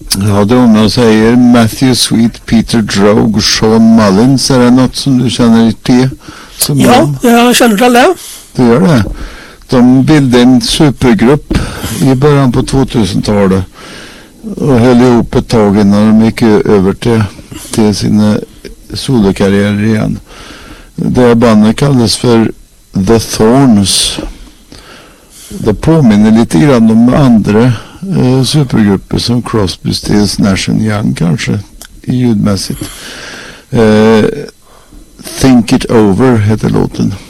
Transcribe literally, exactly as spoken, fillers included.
Ja, det hon säger Matthew Sweet, Peter Droge, Sean Mullins. Är det något som du känner till? Som ja, de? jag känner alla. Du gör det? De bildade en supergrupp i början på tvåtusentalet och höll ihop ett tag innan de gick över till, till sina solokarriärer igen. Det bandet kallades för The Thorns. Det påminner lite grann om andra eh, supergrupper som Crosby, Stills, Nash and Young kanske i ljudmässigt. Eh, Think It Over heter låten.